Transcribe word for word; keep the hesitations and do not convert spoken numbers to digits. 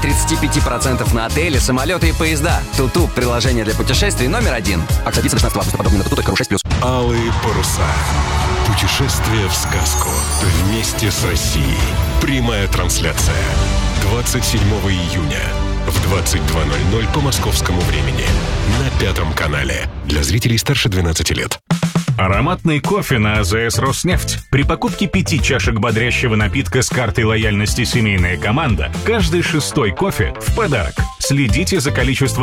тридцать пять процентов на отели, самолеты и поезда. Туту – приложение для путешествий номер один. Акция длится до шестнадцатого августа. Подробнее на туту точка ру шесть плюс. Алые паруса. Путешествие в сказку. Вместе с Россией. Прямая трансляция. двадцать седьмого июня в двадцать два ноль ноль по московскому времени. На Пятом канале. Для зрителей старше двенадцати лет. Ароматный кофе на АЗС «Роснефть». При покупке пяти чашек бодрящего напитка с картой лояльности «Семейная команда» каждый шестой кофе в подарок. Следите за количеством